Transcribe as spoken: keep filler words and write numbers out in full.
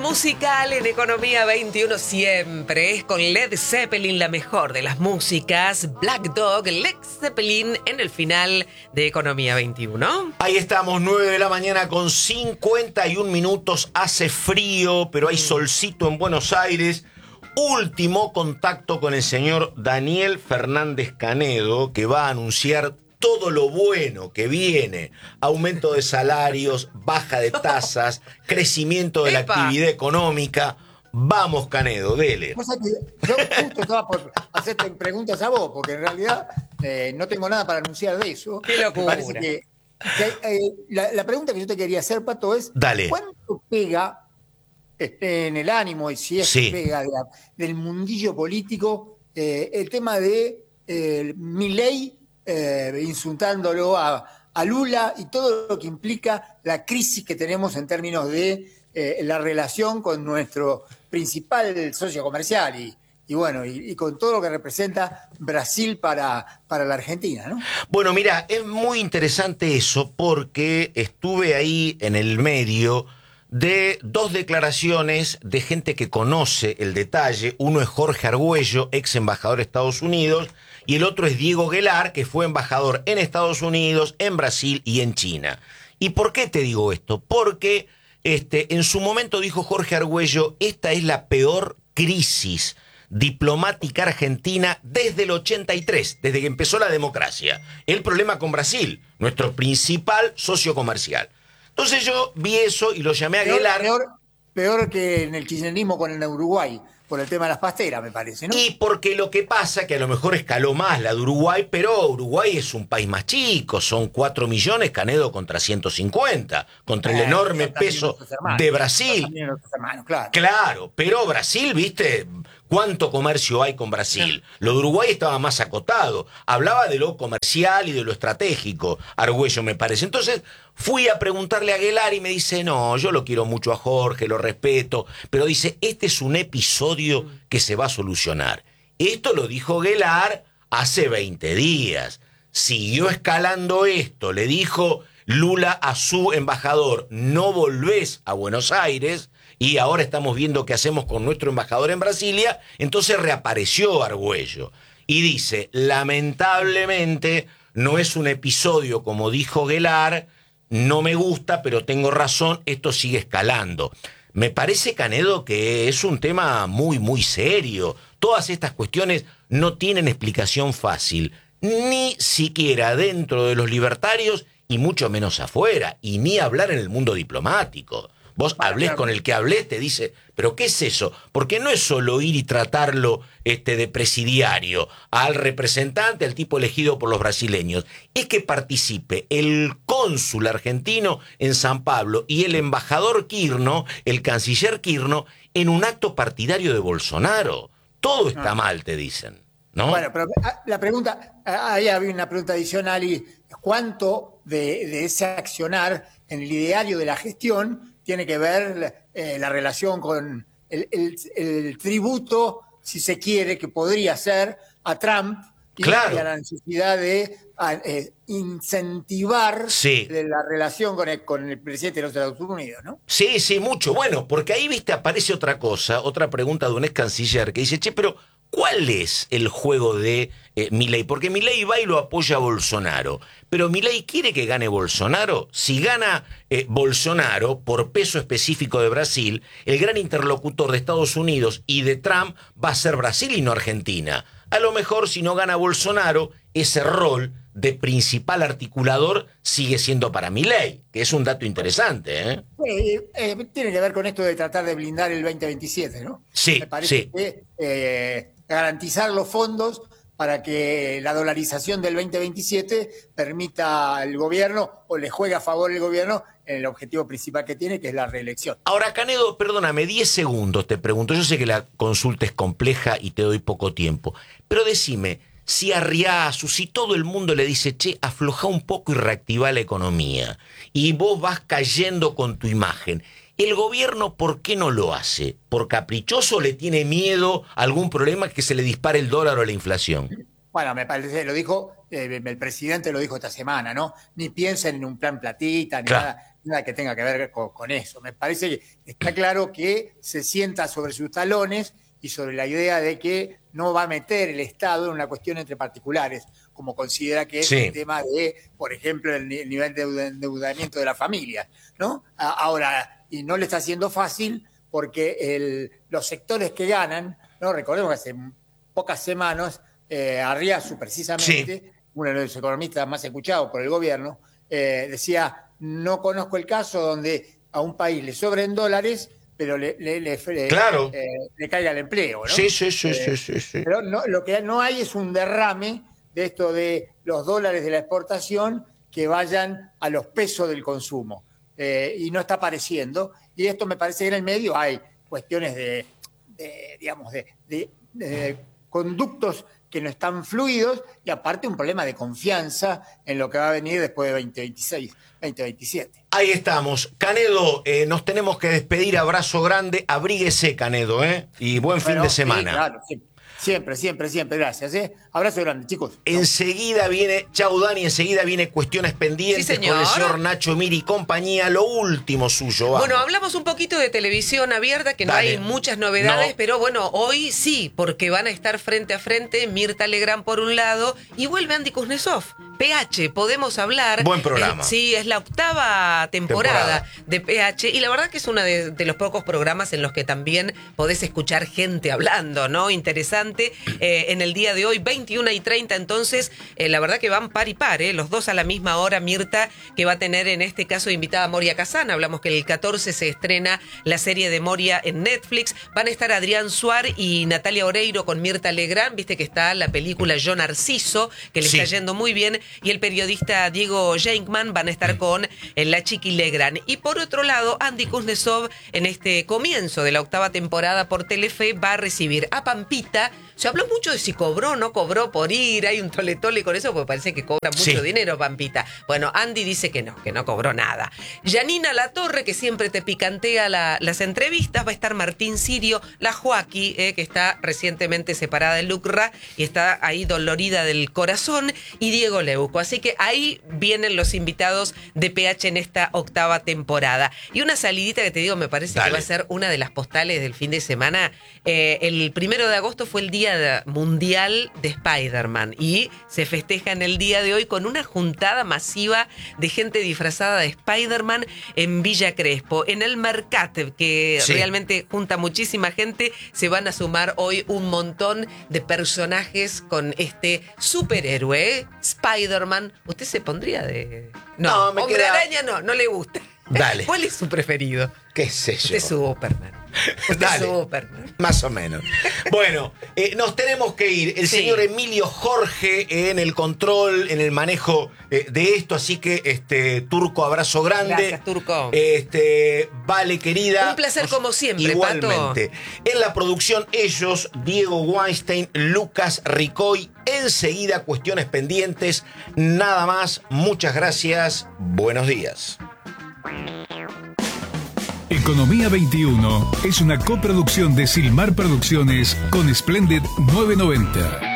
musical en Economía veintiuno siempre es con Led Zeppelin, la mejor de las músicas. Black Dog, Led Zeppelin en el final de Economía veintiuno. Ahí estamos, nueve de la mañana con cincuenta y un minutos. Hace frío, pero hay solcito en Buenos Aires. Último contacto con el señor Daniel Fernández Canedo, que va a anunciar todo lo bueno que viene: aumento de salarios, baja de tasas, crecimiento de la ¡Epa! actividad económica. Vamos, Canedo, dele. O sea que yo justo estaba por hacerte preguntas a vos, porque en realidad eh, no tengo nada para anunciar de eso. ¡Qué locura! Me parece que, que, eh, la, la pregunta que yo te quería hacer, Pato, es Dale. ¿cuánto pega este, en el ánimo, y si es Sí. que pega de la- del mundillo político, eh, el tema de eh, Milei eh, insultándolo a, a Lula y todo lo que implica la crisis que tenemos en términos de eh, la relación con nuestro principal socio comercial y, y bueno, y, y con todo lo que representa Brasil para, para la Argentina, ¿no? Bueno, mira, es muy interesante eso porque estuve ahí en el medio de dos declaraciones de gente que conoce el detalle. Uno es Jorge Argüello, ex embajador de Estados Unidos, y el otro es Diego Guelar, que fue embajador en Estados Unidos, en Brasil y en China. ¿Y por qué te digo esto? Porque este, en su momento dijo Jorge Argüello, esta es la peor crisis diplomática argentina desde el ochenta y tres, desde que empezó la democracia. El problema con Brasil, nuestro principal socio comercial. Entonces yo vi eso y lo llamé a Peor, Guelar. peor, peor que en el kirchnerismo con el Uruguay, por el tema de las pasteras, me parece, ¿no? Y porque lo que pasa, que a lo mejor escaló más la de Uruguay, pero Uruguay es un país más chico, son cuatro millones, Canedo contra ciento cincuenta, contra el Eh, enorme son también peso nuestros hermanos, de son Brasil. también nuestros hermanos, claro. Claro, pero Brasil, ¿viste? ¿Cuánto comercio hay con Brasil? Lo de Uruguay estaba más acotado. Hablaba de lo comercial y de lo estratégico, Argüello, me parece. Entonces fui a preguntarle a Guelar y me dice, no, yo lo quiero mucho a Jorge, lo respeto, pero dice, este es un episodio que se va a solucionar. Esto lo dijo Guelar hace veinte días. Siguió escalando esto, le dijo Lula a su embajador, no volvés a Buenos Aires, y ahora estamos viendo qué hacemos con nuestro embajador en Brasilia. Entonces reapareció Argüello y dice, lamentablemente no es un episodio como dijo Guelar, no me gusta, pero tengo razón, esto sigue escalando. Me parece, Canedo, que es un tema muy, muy serio. Todas estas cuestiones no tienen explicación fácil, ni siquiera dentro de los libertarios y mucho menos afuera, y ni hablar en el mundo diplomático. Vos hablés con el que hablés, te dice, ¿pero qué es eso? Porque no es solo ir y tratarlo este, de presidiario al representante, al tipo elegido por los brasileños. Es que participe el cónsul argentino en San Pablo y el embajador Kirno, el canciller Kirno, en un acto partidario de Bolsonaro. Todo está Ah. mal, te dicen, ¿no? Bueno, pero ah, la pregunta, ah, ahí había una pregunta adicional, y ¿cuánto de, de ese accionar en el ideario de la gestión tiene que ver eh, la relación con el, el- el tributo, si se quiere, que podría ser a Trump y, Claro. y a la necesidad de a, eh, incentivar Sí. de la relación con el, con el presidente de los Estados Unidos, ¿no? Sí, sí, mucho. Bueno, porque ahí, viste, aparece otra cosa, otra pregunta de un ex canciller que dice, che, pero ¿cuál es el juego de eh, Milei? Porque Milei va y lo apoya a Bolsonaro. Pero Milei quiere que gane Bolsonaro. Si gana eh, Bolsonaro, por peso específico de Brasil, el gran interlocutor de Estados Unidos y de Trump va a ser Brasil y no Argentina. A lo mejor, si no gana Bolsonaro, ese rol de principal articulador sigue siendo para Milei, que es un dato interesante, ¿eh? Eh, eh, tiene que ver con esto de tratar de blindar el veinte veintisiete, ¿no? Sí, Me parece sí. que eh, garantizar los fondos para que la dolarización del veinte veintisiete permita al gobierno o le juegue a favor el gobierno en el objetivo principal que tiene, que es la reelección. Ahora, Canedo, perdóname, diez segundos te pregunto. Yo sé que la consulta es compleja y te doy poco tiempo, pero decime, si a Riazu, si todo el mundo le dice, che, afloja un poco y reactiva la economía, y vos vas cayendo con tu imagen, ¿el gobierno por qué no lo hace? ¿Por caprichoso o le tiene miedo a algún problema que se le dispare el dólar o la inflación? bueno, me parece, lo dijo, eh, el presidente lo dijo esta semana, ¿no? Ni piensen en un plan platita, ni Claro. nada, nada que tenga que ver con, con eso. Me parece que está claro que se sienta sobre sus talones y sobre la idea de que no va a meter el Estado en una cuestión entre particulares, como considera que es Sí. el tema de, por ejemplo, el, ni- el nivel de endeudamiento de la familia, ¿no? A- Ahora, y no le está haciendo fácil porque el, los sectores que ganan, ¿no? Recordemos que hace pocas semanas, eh, Arriazu, precisamente, Sí. uno de los economistas más escuchados por el gobierno, eh, decía, no conozco el caso donde a un país le sobren dólares, pero le, le, le, Claro. eh, le caiga el empleo, ¿no? Sí, sí, sí, Eh, sí, sí, sí. Pero no, lo que no hay es un derrame de esto de los dólares de la exportación que vayan a los pesos del consumo. Eh, y no está apareciendo. Y esto me parece que en el medio hay cuestiones de, de digamos, de, de, de conductos que no están fluidos y aparte un problema de confianza en lo que va a venir después de veinte veintiséis, veinte veintisiete. Ahí estamos. Canedo, eh, nos tenemos que despedir. Abrazo grande. Abríguese, Canedo, ¿eh? Y buen fin Bueno, de sí, semana. claro, sí. Siempre, siempre, siempre. Gracias. ¿eh? Abrazo grande, chicos. Enseguida viene, chau Dani, enseguida viene Cuestiones Pendientes Sí, señor. con el señor Nacho Mir y compañía. Lo último suyo, vamos. Bueno, hablamos un poquito de televisión abierta, que no Dale. hay muchas novedades, No. pero bueno, hoy sí, porque van a estar frente a frente Mirta Legrand por un lado y vuelve Andy Kuznetsov. P H, podemos hablar. Buen programa. Eh, sí, es la octava temporada, Temporada. de P H y la verdad que es uno de, de los pocos programas en los que también podés escuchar gente hablando, ¿no? Interesante. Eh, en el día de hoy, veintiuna y treinta, entonces, eh, la verdad que van par y par, ¿eh? Los dos a la misma hora. Mirta, que va a tener en este caso invitada a Moria Kazan. Hablamos que el catorce se estrena la serie de Moria en Netflix. Van a estar Adrián Suar y Natalia Oreiro con Mirta Legrand. Viste que está la película Yo Narciso, que le Sí. está yendo muy bien. Y el periodista Diego Jankman van a estar con eh, la Chiqui Legrand. Y por otro lado, Andy Kuznetsov, en este comienzo de la octava temporada por Telefe, va a recibir a Pampita. Se habló mucho de si cobró o no cobró por ir, hay un tole tole con eso, porque parece que cobra mucho Sí. dinero, Pampita. Bueno, Andy dice que no, que no cobró nada. Janina Latorre, que siempre te picantea la- las entrevistas, va a estar Martín Sirio, la Joaquí, eh, que está recientemente separada de Lucra y está ahí dolorida del corazón, y Diego Leuco. Así que ahí vienen los invitados de P H en esta octava temporada. Y una salidita que te digo, me parece Dale. que va a ser una de las postales del fin de semana. Eh, el primero de agosto fue el Día Mundial de Spider-Man y se festeja en el día de hoy con una juntada masiva de gente disfrazada de Spider-Man en Villa Crespo. En el Mercat, que Sí. realmente junta muchísima gente, se van a sumar hoy un montón de personajes con este superhéroe, ¿eh? Spider-Man. ¿Usted se pondría de...? No, me Hombre queda- Araña no, no le gusta. Dale. ¿Cuál es su preferido? ¿Qué sé yo? Usted es Superman. Usted Dale. es Superman. Más o menos. Bueno, eh, nos tenemos que ir. El Sí. señor Emilio Jorge en el control, en el manejo eh, de esto. Así que, este, Turco, abrazo grande. Gracias, Turco. Este, vale, querida. Un placer Nos- como siempre, Igualmente. En la producción, ellos, Diego Weinstein, Lucas Ricoy. Enseguida, Cuestiones Pendientes. Nada más. Muchas gracias. Buenos días. Economía veintiuno es una coproducción de Silmar Producciones con Splendid novecientos noventa.